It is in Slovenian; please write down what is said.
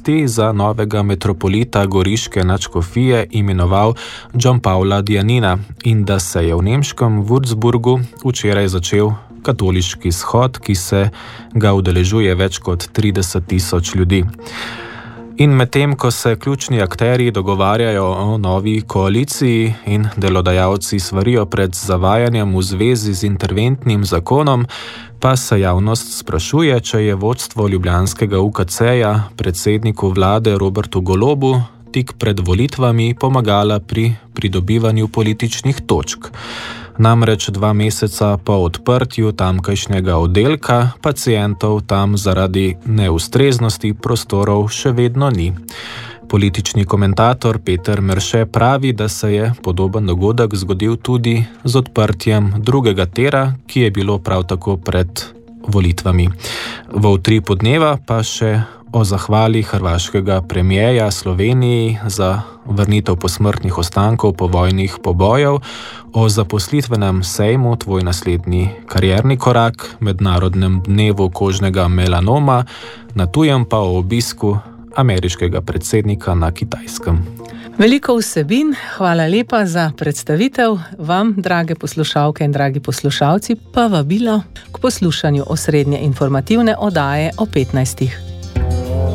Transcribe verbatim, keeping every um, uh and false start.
oblasti za novega metropolita goriške nadškofije imenoval Gianpaola Dianina in da se je v nemškem Würzburgu včeraj začel katoliški shod, ki se ga udeležuje več kot trideset tisoč ljudi. In medtem, ko se ključni akterji dogovarjajo o novi koaliciji in delodajalci svarijo pred zavajanjem v zvezi z interventnim zakonom, pa se javnost sprašuje, če je vodstvo ljubljanskega U K C-ja predsedniku vlade Robertu Golobu tik pred volitvami pomagala pri pridobivanju političnih točk. Namreč dva meseca po odprtju tamkajšnjega oddelka pacientov tam zaradi neustreznosti prostorov še vedno ni. Politični komentator Peter Merše pravi, da se je podoben dogodek zgodil tudi z odprtjem drugega tira, ki je bilo prav tako pred volitvami. V utripu dneva pa še o zahvali hrvaškega premierja Sloveniji za vrnitev posmrtnih ostankov povojnih pobojev, o zaposlitvenem sejmu Tvoj naslednji karierni korak, mednarodnem dnevu kožnega melanoma, na tujem pa o obisku ameriškega predsednika na Kitajskem. Veliko vsebin, hvala lepa za predstavitev. Vam, drage poslušalke in dragi poslušalci, pa vabilo k poslušanju osrednje informativne oddaje o petnajstih.